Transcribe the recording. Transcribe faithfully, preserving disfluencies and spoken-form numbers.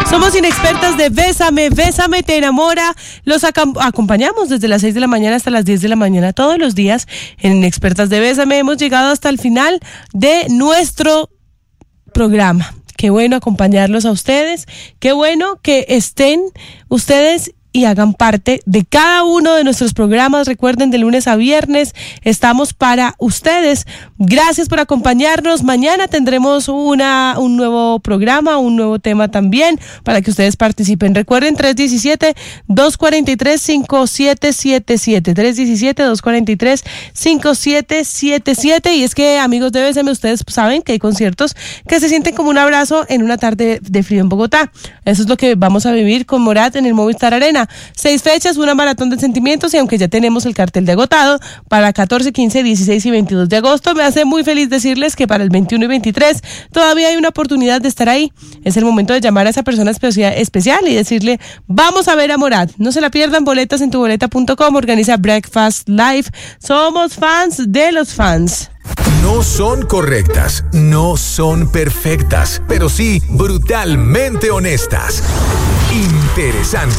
Somos inexpertas de Bésame, Bésame te enamora. Los acom- acompañamos desde las seis de la mañana hasta las diez de la mañana todos los días en Inexpertas de Bésame. Hemos llegado hasta el final de nuestro programa. Qué bueno acompañarlos a ustedes. Qué bueno que estén ustedes y hagan parte de cada uno de nuestros programas. Recuerden, de lunes a viernes estamos para ustedes. Gracias por acompañarnos. Mañana tendremos una, un nuevo programa, un nuevo tema también para que ustedes participen. Recuerden, tres uno siete, dos cuatro tres, cinco siete siete siete. tres uno siete, dos cuatro tres, cinco siete siete siete. Y es que, amigos de Bésame, ustedes saben que hay conciertos que se sienten como un abrazo en una tarde de frío en Bogotá. Eso es lo que vamos a vivir con Morat en el Movistar Arena. Seis fechas, una maratón de sentimientos, y aunque ya tenemos el cartel de agotado para catorce, quince, dieciséis y veintidós de agosto, me hace muy feliz decirles que para el veintiuno y veintitrés todavía hay una oportunidad de estar ahí. Es el momento de llamar a esa persona especia- especial y decirle, vamos a ver a Morat. No se la pierdan, boletas en tu boleta punto com, organiza Breakfast Live. Somos fans de los fans. No son correctas, no son perfectas, pero sí brutalmente honestas. Interesante.